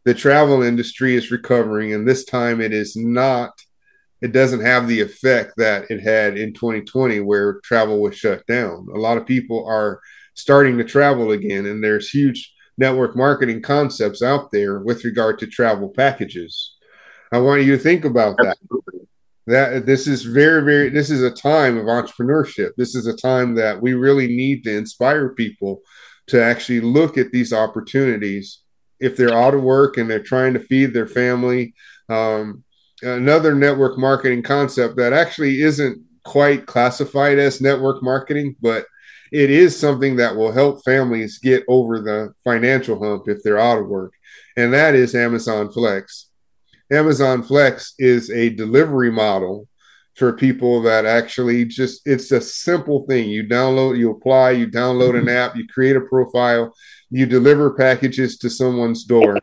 the travel industry is recovering, and this time it doesn't have the effect that it had in 2020 where travel was shut down. A lot of people are starting to travel again, and there's huge network marketing concepts out there with regard to travel packages. I want you to think about that. Absolutely. That this is this is a time of entrepreneurship. This is a time that we really need to inspire people to actually look at these opportunities if they're out of work and they're trying to feed their family. Another network marketing concept that actually isn't quite classified as network marketing, but it is something that will help families get over the financial hump if they're out of work, and that is Amazon Flex. Amazon Flex is a delivery model for people that actually just, it's a simple thing. You download, you apply, you download an app, you create a profile, you deliver packages to someone's door.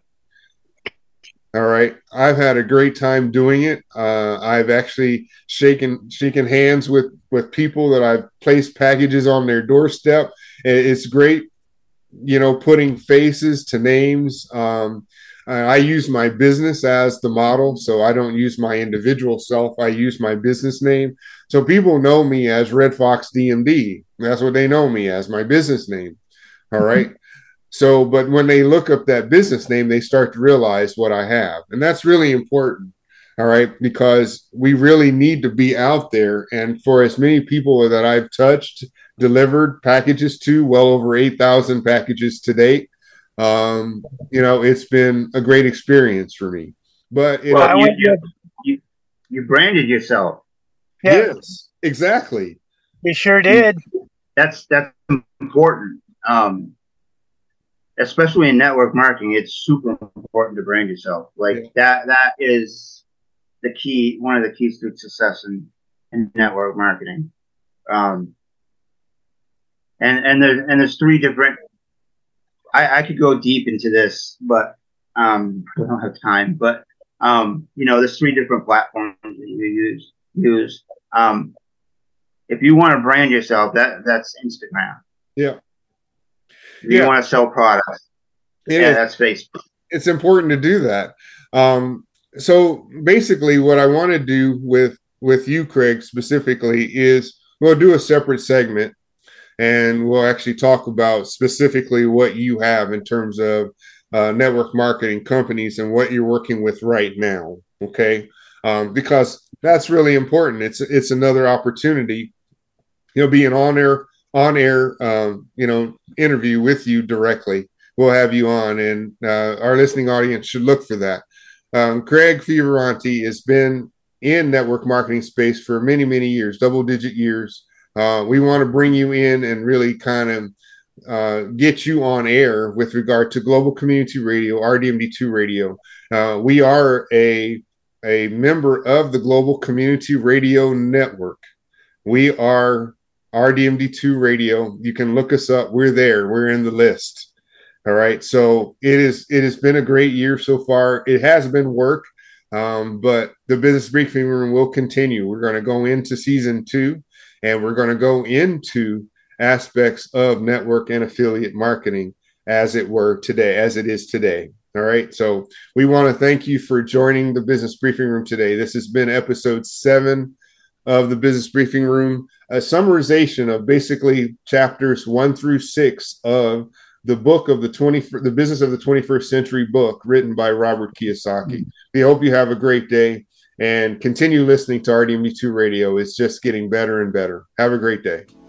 All right. I've had a great time doing it. I've actually shaken hands with people that I've placed packages on their doorstep. It's great, putting faces to names. I use my business as the model, so I don't use my individual self. I use my business name. So people know me as Red Fox DMD. That's what they know me as, my business name. All right. So, but when they look up that business name, they start to realize what I have. And that's really important. All right. Because we really need to be out there. And for as many people that I've touched, delivered packages to, well over 8,000 packages to date, it's been a great experience for me. But it, Well, you branded yourself. Yeah, yes, exactly. we sure did. That's important. Especially in network marketing, it's super important to brand yourself. Like that is the key, one of the keys to success in network marketing. And there's three different. I could go deep into this, but I don't have time. But there's three different platforms that you use. If you want to brand yourself, that's Instagram. Yeah. If you want to sell products, that's Facebook. It's important to do that. So basically, what I want to do with you, Craig, specifically is we'll do a separate segment, and we'll actually talk about specifically what you have in terms of network marketing companies and what you're working with right now. Okay, because that's really important. It's another opportunity. Be an on air interview with you directly. We'll have you on, and our listening audience should look for that. Craig Fioravanti has been in network marketing space for many, many years, double-digit years. We want to bring you in and really kind of get you on air with regard to Global Community Radio, RDMD2 Radio. We are a member of the Global Community Radio Network. We are RDMD2 Radio. You can look us up. We're there. We're in the list. All right. So it has been a great year so far. It has been work, but the Business Briefing Room will continue. We're going to go into season 2, and we're going to go into aspects of network and affiliate marketing as it is today. All right. So we want to thank you for joining the Business Briefing Room today. This has been episode 7 of the Business Briefing Room, a summarization of basically chapters 1 through 6 of the book of the Business of the 21st Century book written by Robert Kiyosaki. We hope you have a great day and continue listening to RDMD2 Radio. It's just getting better and better. Have a great day.